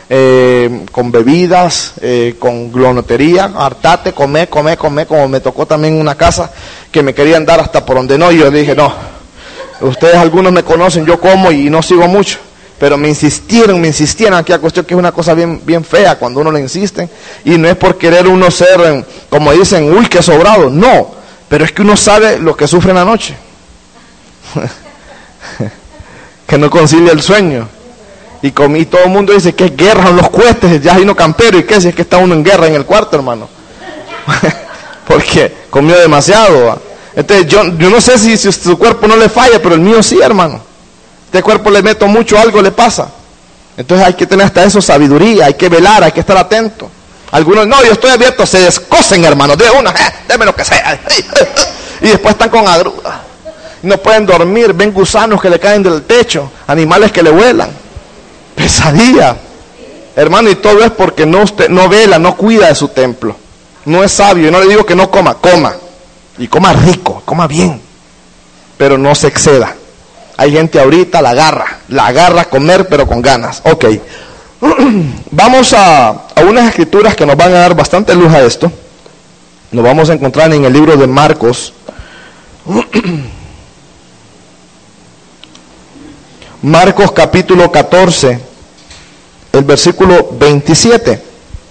con bebidas, con glonotería, hartate, comer, como me tocó también en una casa que me querían dar hasta por donde no, y yo dije, no, ustedes algunos me conocen, yo como y no sigo mucho, pero me insistieron aquella cuestión que es una cosa bien fea cuando uno le insisten, y no es por querer uno ser, como dicen, uy, qué sobrado, no, pero es que uno sabe lo que sufre en la noche, que no concilia el sueño. Y todo el mundo dice que es guerra en los cuestes, ya hay uno campero, y qué si es que está uno en guerra en el cuarto, hermano. Porque comió demasiado, ¿va? Entonces yo no sé si su cuerpo no le falla, pero el mío sí, hermano. Este cuerpo le meto mucho, algo le pasa. Entonces hay que tener hasta eso sabiduría, hay que velar, hay que estar atento. Algunos, no, yo estoy abierto, se descosen, hermano, de una, déme lo que sea. Y después están con agruras. No pueden dormir, ven gusanos que le caen del techo, animales que le vuelan. Pesadilla, hermano, y todo es porque usted no vela, no cuida de su templo, no es sabio. Y no le digo que no coma, y coma rico, coma bien, pero no se exceda. Hay gente ahorita la agarra a comer, pero con ganas. Ok, vamos a unas escrituras que nos van a dar bastante luz a esto. Nos vamos a encontrar en el libro de Marcos. Marcos capítulo 14, el versículo 27.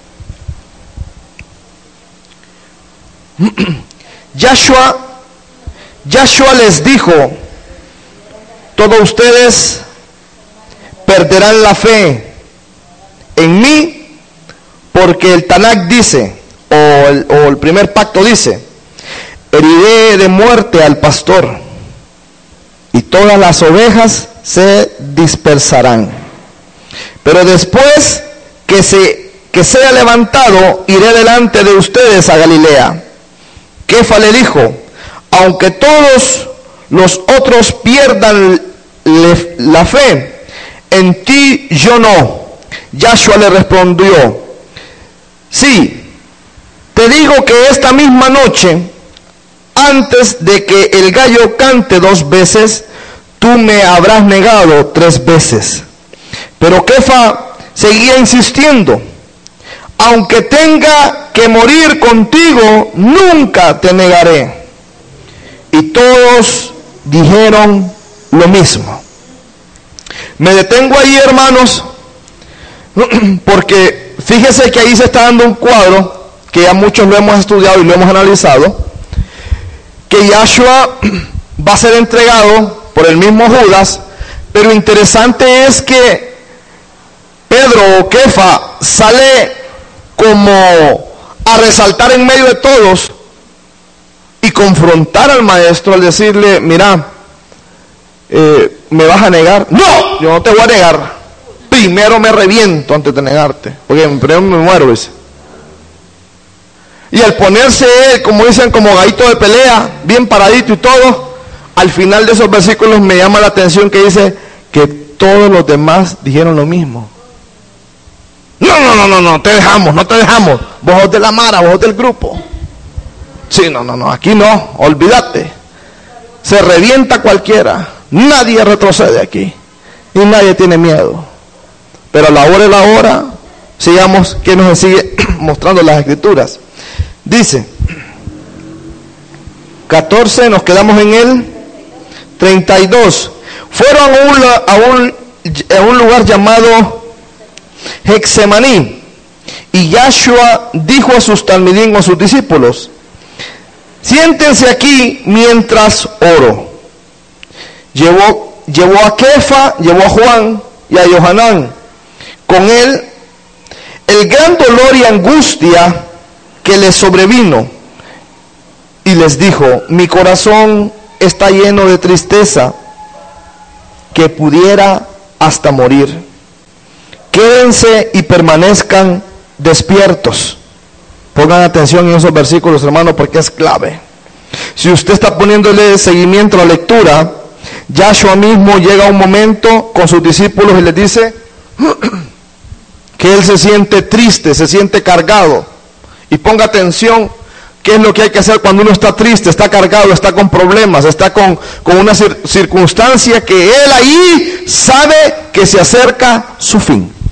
Yahshua les dijo, todos ustedes perderán la fe en mí, porque el Tanakh dice, o el primer pacto dice, heriré de muerte al pastor, y todas las ovejas se dispersarán. Pero después que sea levantado, iré delante de ustedes a Galilea. Kefa le dijo, aunque todos los otros pierdan la fe, en ti yo no. Yahshua le respondió, sí, te digo que esta misma noche, antes de que el gallo cante 2 veces, tú me habrás negado 3 veces. Pero Kefa seguía insistiendo, aunque tenga que morir contigo, nunca te negaré. Y todos dijeron lo mismo. Me detengo ahí, hermanos, porque fíjese que ahí se está dando un cuadro, que ya muchos lo hemos estudiado y lo hemos analizado, que Yahshua va a ser entregado por el mismo Judas, pero interesante es que Pedro o Kefa sale como a resaltar en medio de todos y confrontar al maestro al decirle, mira, ¿me vas a negar? No, yo no te voy a negar, primero me reviento antes de negarte, porque primero me muero, dice. Y al ponerse él, como dicen, como gallito de pelea, bien paradito y todo, al final de esos versículos me llama la atención que dice que todos los demás dijeron lo mismo. No, te dejamos, no te dejamos. Vos sos de la mara, vos sos del grupo. Sí, no, aquí no, olvídate. Se revienta cualquiera. Nadie retrocede aquí. Y nadie tiene miedo. Pero a la hora y la hora, sigamos que nos sigue mostrando las escrituras. Dice, 14, nos quedamos en él. 32. Fueron a un lugar llamado Hexemaní, y Yahshua dijo a sus talmidim, a sus discípulos, siéntense aquí mientras oro. Llevó a Kefa, llevó a Juan y a Yohanan con él el gran dolor y angustia que les sobrevino, y les dijo, mi corazón está lleno de tristeza, que pudiera hasta morir. Quédense y permanezcan despiertos. Pongan atención en esos versículos, hermano, porque es clave. Si usted está poniéndole seguimiento a la lectura, Yahshua mismo llega a un momento con sus discípulos y les dice que él se siente triste, se siente cargado. Y ponga atención, ¿qué es lo que hay que hacer cuando uno está triste, está cargado, está con problemas, está con una circunstancia que él ahí sabe que se acerca su fin?